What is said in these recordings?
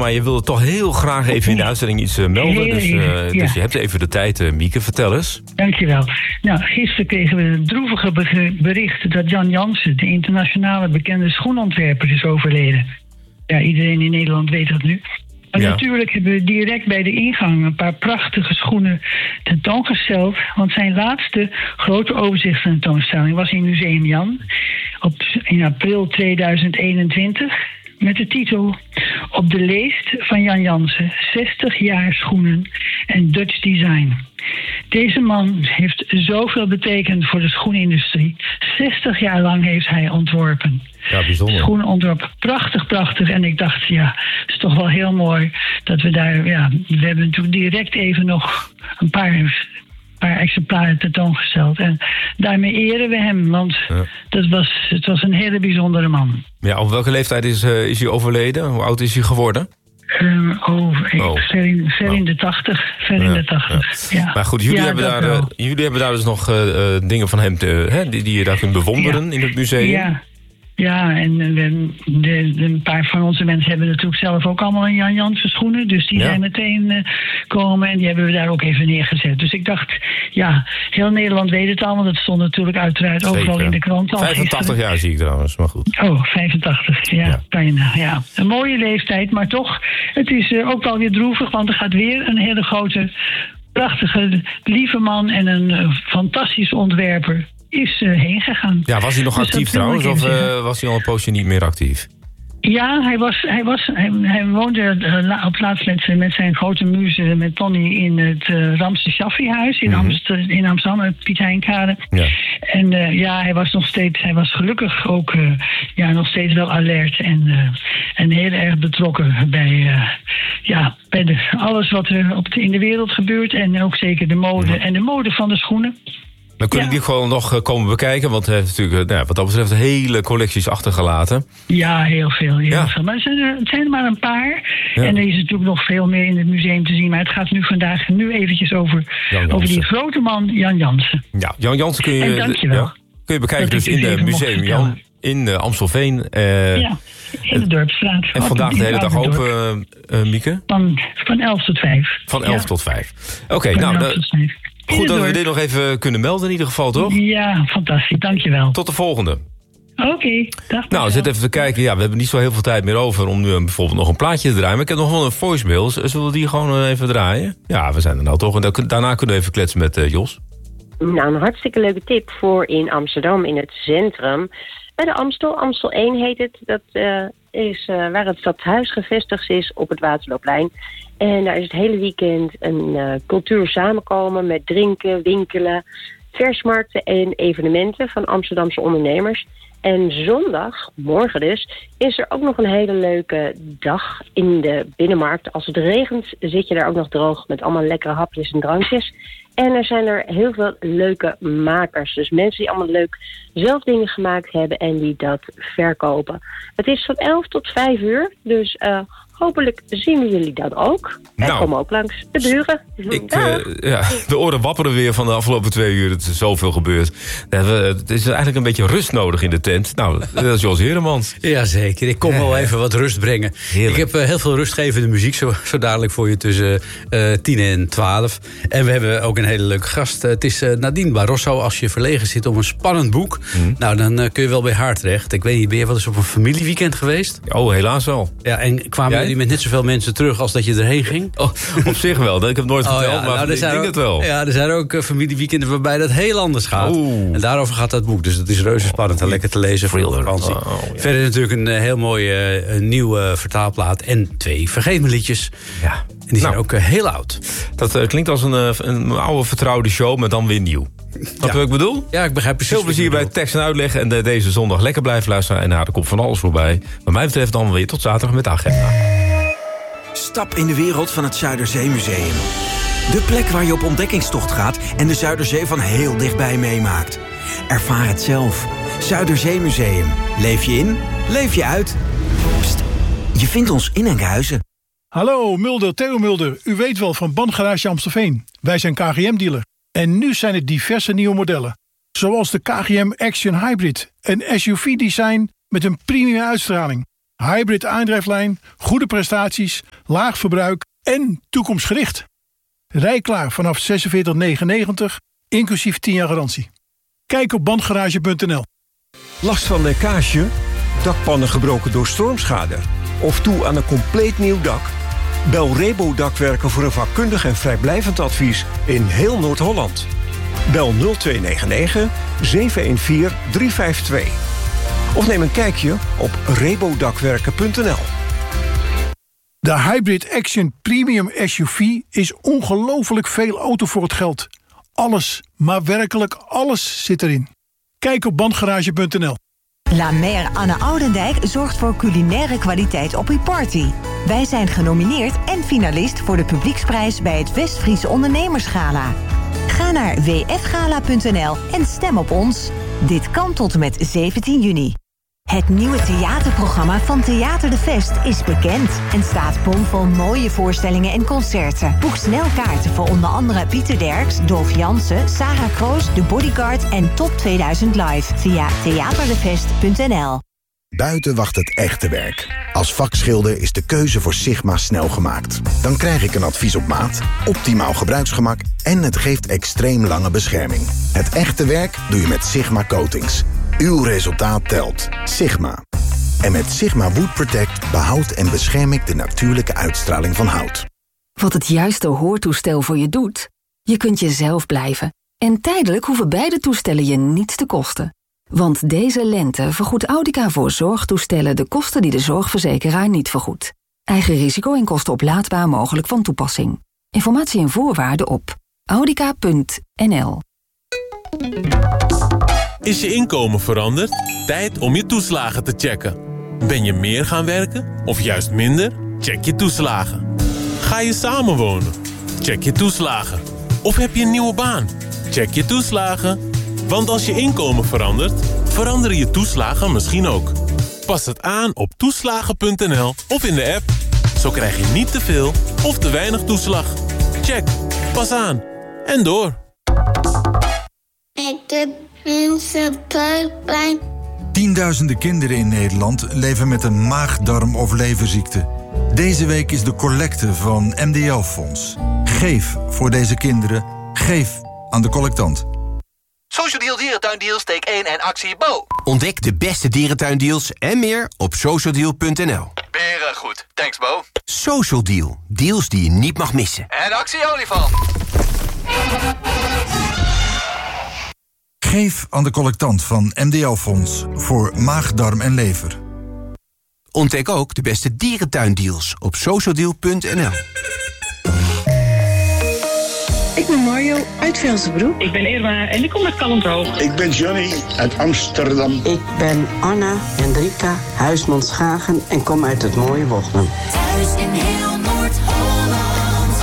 maar je wilde toch heel graag even in de uitzending iets melden. Dus je hebt even de tijd, Mieke. Vertel eens. Dankjewel. Nou, gisteren kregen we het droevige bericht dat Jan Jansen, de internationale bekende schoenontwerper, is overleden. Ja, iedereen in Nederland weet dat nu. Maar natuurlijk hebben we direct bij de ingang een paar prachtige schoenen tentoongesteld. Want zijn laatste grote overzichtstentoonstelling was in Museum Jan in april 2021. Met de titel Op de leest van Jan Jansen, 60 jaar schoenen en Dutch design. Deze man heeft zoveel betekend voor de schoenindustrie. 60 jaar lang heeft hij ontworpen. Ja, bijzonder. Schoenen ontworpen. Prachtig. En ik dacht, het is toch wel heel mooi dat we daar... we hebben toen direct even nog een paar exemplaren tentoongesteld. En daarmee eren we hem, want het was een hele bijzondere man. Ja, op welke leeftijd is hij overleden? Hoe oud is hij geworden? Ver in de 80. In de 80. Ja. Maar goed, jullie hebben daar dus nog dingen van hem die je daar kunt bewonderen in het museum. Ja, en een paar van onze mensen hebben natuurlijk zelf ook allemaal een Jan Jansen schoenen. Dus die zijn meteen komen en die hebben we daar ook even neergezet. Dus ik dacht, heel Nederland weet het allemaal. Dat stond natuurlijk uiteraard overal in de krant. 85 jaar zie ik trouwens, maar goed. Oh, 85, bijna, ja. Een mooie leeftijd, maar toch, het is ook wel weer droevig, want er gaat weer een hele grote, prachtige, lieve man en een fantastisch ontwerper is heen gegaan. Ja, was hij nog actief trouwens, of was hij al een poosje niet meer actief? Ja, hij woonde op laatst met zijn grote muze, met Tony, in het Ramses Shaffi-huis in Amsterdam, het Piet Heinkade. Ja. En hij was gelukkig ook nog steeds wel alert en heel erg betrokken bij alles wat er in de wereld gebeurt en ook zeker de mode en de mode van de schoenen. Dan kunnen die gewoon nog komen bekijken. Want hij heeft natuurlijk wat dat betreft hele collecties achtergelaten. Ja, heel veel. Maar het zijn er maar een paar. Ja. En er is natuurlijk nog veel meer in het museum te zien. Maar het gaat vandaag eventjes over die grote man Jan Jansen. Ja, Jan Jansen kun je bekijken dus in het museum Jan in Amstelveen. In de Dorpsstraat. En vandaag de hele dag open, Mieke? Van 11 tot 5. Van 11 tot 5. Oké, goed dat we dit nog even kunnen melden in ieder geval, toch? Ja, fantastisch. Dankjewel. Tot de volgende. Oké, dag. Nou, zit even te kijken. Ja, we hebben niet zo heel veel tijd meer over om nu bijvoorbeeld nog een plaatje te draaien. Maar ik heb nog wel een voicemail. Zullen we die gewoon even draaien? Ja, we zijn er nou toch. En daarna kunnen we even kletsen met Jos. Nou, een hartstikke leuke tip voor in Amsterdam, in het centrum. Bij de Amstel 1 heet het. Dat is waar het stadhuis gevestigd is op het Waterloopplein. En daar is het hele weekend een cultuur samenkomen met drinken, winkelen, versmarkten en evenementen van Amsterdamse ondernemers. En zondag, morgen dus, is er ook nog een hele leuke dag in de binnenmarkt. Als het regent zit je daar ook nog droog met allemaal lekkere hapjes en drankjes. En er zijn er heel veel leuke makers. Dus mensen die allemaal leuk zelf dingen gemaakt hebben en die dat verkopen. Het is van 11 tot 5 uur, dus hopelijk zien we jullie dat ook. En komen ook langs de buren. De oren wapperen weer van de afgelopen 2 uur. Het is zoveel gebeurd. Het is eigenlijk een beetje rust nodig in de tent. Nou, dat is Jos Heremans. Jazeker, ik kom wel even wat rust brengen. Heerlijk. Ik heb heel veel rustgevende muziek zo dadelijk voor je tussen 10 en 12. En we hebben ook een hele leuke gast. Het is Nadine Barroso. Als je verlegen zit om een spannend boek, nou, dan kun je wel bij haar terecht. Ik weet niet, ben je wel eens op een familieweekend geweest? Oh, helaas wel. Ja, en kwamen jullie met net zoveel mensen terug als dat je erheen ging? Oh, op zich wel, ik heb het nooit verteld, maar ik denk het wel. Ja, er zijn ook familieweekenden waarbij dat heel anders gaat. En daarover gaat dat boek, dus dat is reuze spannend en lekker te lezen voor de vakantie. Verder natuurlijk een heel mooie nieuwe vertaalplaat en 2 vergeetmeliedjes. Ja. En die zijn ook heel oud. Dat klinkt als een oude vertrouwde show, maar dan weer nieuw. Wat ik bedoel? Ja, ik begrijp precies. Veel plezier bij tekst en uitleg en deze zondag lekker blijven luisteren. En er komt van alles voorbij. Wat mij betreft dan weer tot zaterdag met de agenda. Stap in de wereld van het Zuiderzeemuseum. De plek waar je op ontdekkingstocht gaat en de Zuiderzee van heel dichtbij meemaakt. Ervaar het zelf. Zuiderzeemuseum. Leef je in, leef je uit. Pst, je vindt ons in Enkhuizen. Hallo, Theo Mulder. U weet wel van Bandgarage Amstelveen. Wij zijn KGM-dealer. En nu zijn er diverse nieuwe modellen. Zoals de KGM Action Hybrid. Een SUV-design met een premium uitstraling. hybrid aandrijflijn, goede prestaties, laag verbruik en toekomstgericht. Rijklaar vanaf 46,99, inclusief 10 jaar garantie. Kijk op bandgarage.nl. Last van lekkage? Dakpannen gebroken door stormschade? Of toe aan een compleet nieuw dak? Bel Rebo Dakwerken voor een vakkundig en vrijblijvend advies in heel Noord-Holland. Bel 0299 714 352. Of neem een kijkje op rebodakwerken.nl. De Hybrid Action Premium SUV is ongelooflijk veel auto voor het geld. Alles, maar werkelijk alles zit erin. Kijk op bandgarage.nl. La Mer Anne Oudendijk zorgt voor culinaire kwaliteit op uw party. Wij zijn genomineerd en finalist voor de publieksprijs bij het Westfriese Ondernemersgala. Ga naar wfgala.nl en stem op ons. Dit kan tot en met 17 juni. Het nieuwe theaterprogramma van Theater de Vest is bekend en staat bomvol mooie voorstellingen en concerten. Boek snel kaarten voor onder andere Pieter Derks, Dolf Jansen, Sarah Kroos, The Bodyguard en Top 2000 Live via theaterdevest.nl. Buiten wacht het echte werk. Als vakschilder is de keuze voor Sigma snel gemaakt. Dan krijg ik een advies op maat, optimaal gebruiksgemak en het geeft extreem lange bescherming. Het echte werk doe je met Sigma Coatings. Uw resultaat telt. Sigma. En met Sigma Wood Protect behoud en bescherm ik de natuurlijke uitstraling van hout. Wat het juiste hoortoestel voor je doet? Je kunt jezelf blijven. En tijdelijk hoeven beide toestellen je niets te kosten. Want deze lente vergoedt Audica voor zorgtoestellen de kosten die de zorgverzekeraar niet vergoedt. Eigen risico en kosten oplaadbaar mogelijk van toepassing. Informatie en voorwaarden op audica.nl. Is je inkomen veranderd? Tijd om je toeslagen te checken. Ben je meer gaan werken of juist minder? Check je toeslagen. Ga je samenwonen? Check je toeslagen. Of heb je een nieuwe baan? Check je toeslagen. Want als je inkomen verandert, veranderen je toeslagen misschien ook. Pas het aan op toeslagen.nl of in de app. Zo krijg je niet te veel of te weinig toeslag. Check. Pas aan. En door. Ik heb een buikpijn. Tienduizenden kinderen in Nederland leven met een maag-darm- of leverziekte. Deze week is de collecte van MDL-fonds. Geef voor deze kinderen. Geef aan de collectant. Social Deal Dierentuindeals, take 1 en actie Bo. Ontdek de beste dierentuindeals en meer op socialdeal.nl. Beren goed. Thanks, Bo. Social Deal. Deals die je niet mag missen. En actie olifant. Geef aan de collectant van MDL-fonds voor maag, darm en lever. Ontdek ook de beste dierentuindeals op socialdeal.nl. Ik ben Mario uit Velsenbroek. Ik ben Irma en ik kom uit Kalmthoog. Ik ben Johnny uit Amsterdam. Ik ben Anna Hendrika Huisman-Schagen en kom uit het mooie Wochelen. Thuis in heel Noord-Holland.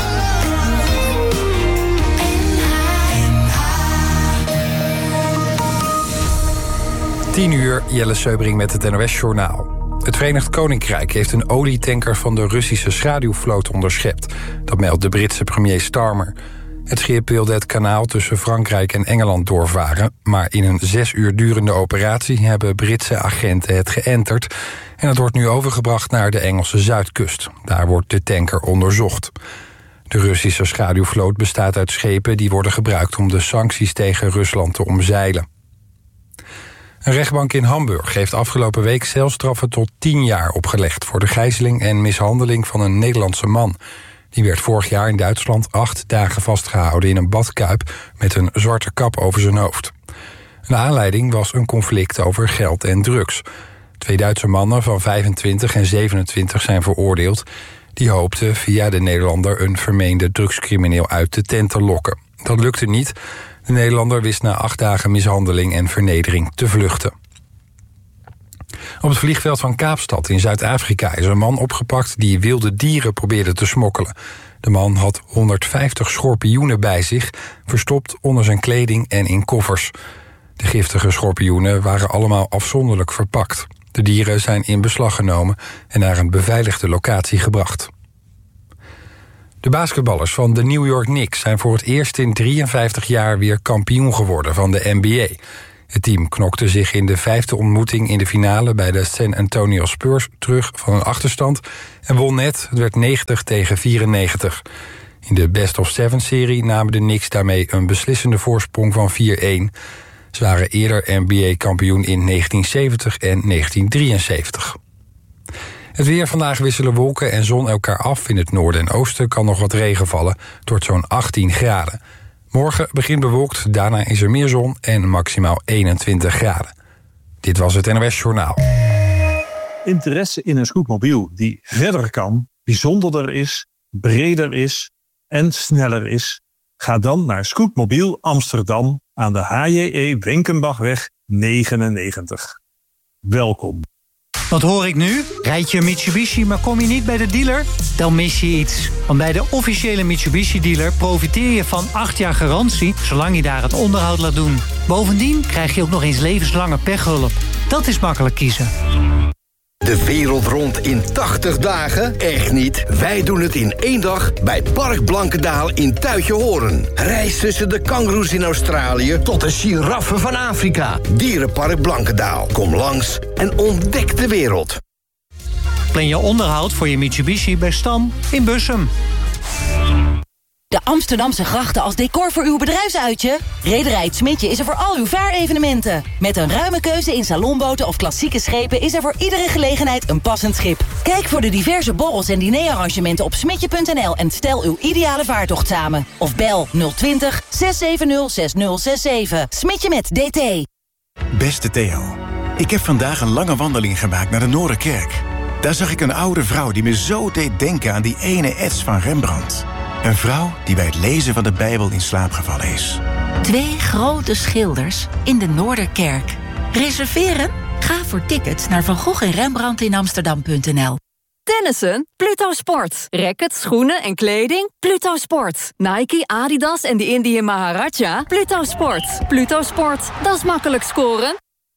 10 uur, Jelle Seubring met het NOS-journaal. Het Verenigd Koninkrijk heeft een olietanker van de Russische schaduwvloot onderschept. Dat meldt de Britse premier Starmer. Het schip wilde het kanaal tussen Frankrijk en Engeland doorvaren, maar in een 6 uur durende operatie hebben Britse agenten het geënterd en het wordt nu overgebracht naar de Engelse zuidkust. Daar wordt de tanker onderzocht. De Russische schaduwvloot bestaat uit schepen die worden gebruikt om de sancties tegen Rusland te omzeilen. Een rechtbank in Hamburg heeft afgelopen week celstraffen tot 10 jaar opgelegd voor de gijzeling en mishandeling van een Nederlandse man. Die werd vorig jaar in Duitsland 8 dagen vastgehouden in een badkuip met een zwarte kap over zijn hoofd. De aanleiding was een conflict over geld en drugs. 2 Duitse mannen van 25 en 27 zijn veroordeeld. Die hoopten via de Nederlander een vermeende drugscrimineel uit de tent te lokken. Dat lukte niet. De Nederlander wist na 8 dagen mishandeling en vernedering te vluchten. Op het vliegveld van Kaapstad in Zuid-Afrika is een man opgepakt die wilde dieren probeerde te smokkelen. De man had 150 schorpioenen bij zich, verstopt onder zijn kleding en in koffers. De giftige schorpioenen waren allemaal afzonderlijk verpakt. De dieren zijn in beslag genomen en naar een beveiligde locatie gebracht. De basketballers van de New York Knicks zijn voor het eerst in 53 jaar weer kampioen geworden van de NBA. Het team knokte zich in de 5e ontmoeting in de finale bij de San Antonio Spurs terug van een achterstand en won net. Het werd 90-94. In de best-of-7-serie namen de Knicks daarmee een beslissende voorsprong van 4-1. Ze waren eerder NBA-kampioen in 1970 en 1973. Het weer: vandaag wisselen wolken en zon elkaar af. In het noorden en oosten kan nog wat regen vallen. Het wordt zo'n 18 graden. Morgen begint bewolkt, daarna is er meer zon en maximaal 21 graden. Dit was het NOS Journaal. Interesse in een scootmobiel die verder kan, bijzonderder is, breder is en sneller is? Ga dan naar Scootmobiel Amsterdam aan de HJE Wenkenbachweg 99. Welkom. Wat hoor ik nu? Rijd je een Mitsubishi, maar kom je niet bij de dealer? Dan mis je iets. Want bij de officiële Mitsubishi-dealer profiteer je van 8 jaar garantie, zolang je daar het onderhoud laat doen. Bovendien krijg je ook nog eens levenslange pechhulp. Dat is makkelijk kiezen. De wereld rond in 80 dagen? Echt niet. Wij doen het in 1 dag bij Park Blankendaal in Tuitjehoorn. Reis tussen de kangoeroes in Australië tot de giraffen van Afrika. Dierenpark Blankendaal. Kom langs en ontdek de wereld. Plan je onderhoud voor je Mitsubishi bij Stam in Bussum. De Amsterdamse grachten als decor voor uw bedrijfsuitje? Rederij Het Smidje is er voor al uw vaarevenementen. Met een ruime keuze in salonboten of klassieke schepen is er voor iedere gelegenheid een passend schip. Kijk voor de diverse borrels en dinerarrangementen op smidje.nl en stel uw ideale vaartocht samen. Of bel 020 670 6067. Smidje met DT. Beste Theo, ik heb vandaag een lange wandeling gemaakt naar de Noorderkerk. Daar zag ik een oude vrouw die me zo deed denken aan die ene ets van Rembrandt. Een vrouw die bij het lezen van de Bijbel in slaap gevallen is. 2 grote schilders in de Noorderkerk. Reserveren? Ga voor tickets naar Van Gogh en Rembrandt in Amsterdam.nl. Tennissen? Pluto Sport. Rackets, schoenen en kleding? Pluto Sport. Nike, Adidas en de Indian Maharaja? Pluto Sport. Pluto Sport, dat is makkelijk scoren.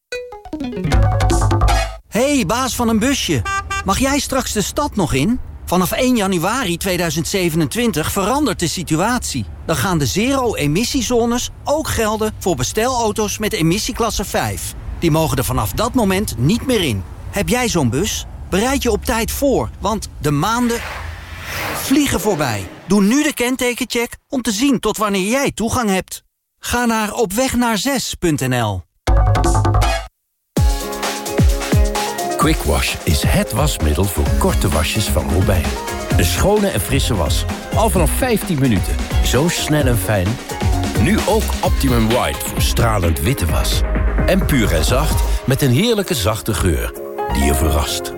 Hey, baas van een busje. Mag jij straks de stad nog in? Vanaf 1 januari 2027 verandert de situatie. Dan gaan de zero-emissiezones ook gelden voor bestelauto's met emissieklasse 5. Die mogen er vanaf dat moment niet meer in. Heb jij zo'n bus? Bereid je op tijd voor, want de maanden vliegen voorbij. Doe nu de kentekencheck om te zien tot wanneer jij toegang hebt. Ga naar opwegnaar6.nl. Quick Wash is het wasmiddel voor korte wasjes van Robijn. Een schone en frisse was. Al vanaf 15 minuten. Zo snel en fijn. Nu ook Optimum White voor stralend witte was. En puur en zacht met een heerlijke zachte geur die je verrast.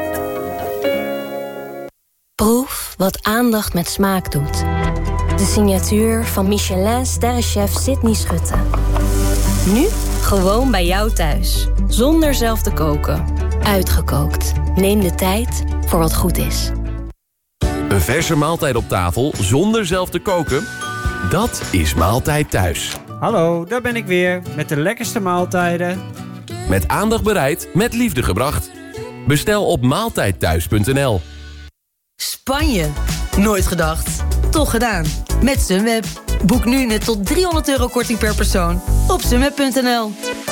Proef wat aandacht met smaak doet. De signatuur van Michelin-sterrenchef Sydney Schutte. Nu gewoon bij jou thuis. Zonder zelf te koken. Uitgekookt. Neem de tijd voor wat goed is. Een verse maaltijd op tafel zonder zelf te koken? Dat is Maaltijd Thuis. Hallo, daar ben ik weer met de lekkerste maaltijden. Met aandacht bereid, met liefde gebracht. Bestel op maaltijdthuis.nl. Spanje. Nooit gedacht. Toch gedaan. Met Sunweb. Boek nu net tot €300 korting per persoon op sunweb.nl.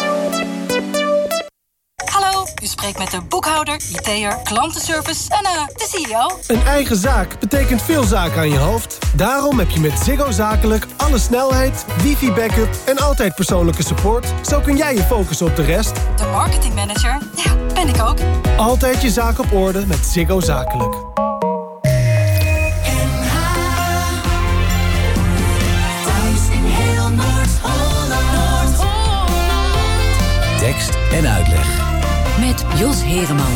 Hallo, u spreekt met de boekhouder, IT'er, klantenservice en de CEO. Een eigen zaak betekent veel zaken aan je hoofd. Daarom heb je met Ziggo Zakelijk alle snelheid, wifi-backup en altijd persoonlijke support. Zo kun jij je focussen op de rest. De marketingmanager, ja, ben ik ook. Altijd je zaak op orde met Ziggo Zakelijk. Tekst en uitleg. Met Jos Hereman.